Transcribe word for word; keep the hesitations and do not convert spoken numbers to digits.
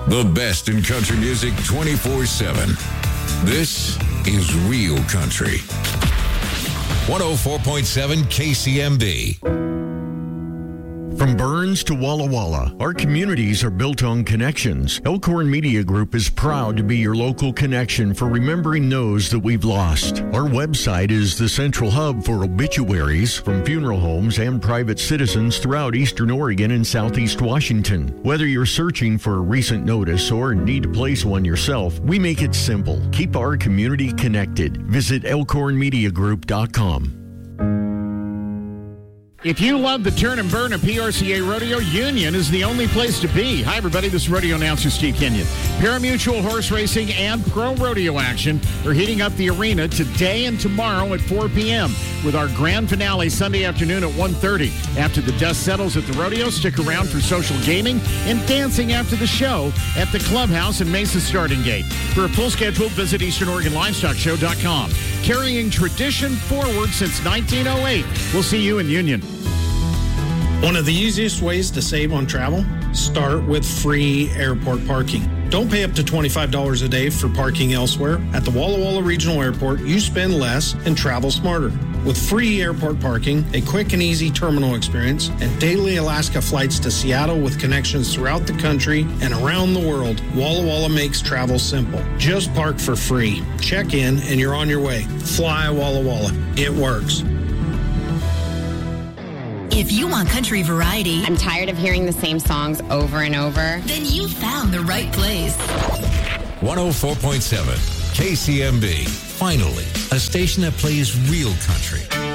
The best in country music twenty-four seven. This is Real Country. one oh four point seven K C M B. From Burns to Walla Walla, our communities are built on connections. Elkhorn Media Group is proud to be your local connection for remembering those that we've lost. Our website is the central hub for obituaries from funeral homes and private citizens throughout Eastern Oregon and Southeast Washington. Whether you're searching for a recent notice or need to place one yourself, we make it simple. Keep our community connected. Visit elkhorn media group dot com. If you love the turn and burn of P R C A Rodeo, Union is the only place to be. Hi, everybody. This is rodeo announcer Steve Kenyon. Parimutuel horse racing and pro rodeo action are heating up the arena today and tomorrow at four p.m. with our grand finale Sunday afternoon at one thirty. After the dust settles at the rodeo, stick around for social gaming and dancing after the show at the clubhouse and Mesa Starting Gate. For a full schedule, visit eastern oregon livestock show dot com. Carrying tradition forward since nineteen oh eight. We'll see you in Union. One of the easiest ways to save on travel, start with free airport parking. Don't pay up to twenty-five dollars a day for parking elsewhere. At the Walla Walla Regional Airport, you spend less and travel smarter. With free airport parking, a quick and easy terminal experience, and daily Alaska flights to Seattle with connections throughout the country and around the world, Walla Walla makes travel simple. Just park for free. Check in and you're on your way. Fly Walla Walla. It works. If you want country variety, I'm tired of hearing the same songs over and over, then you found the right place. one oh four point seven K C M B. Finally, a station that plays real country.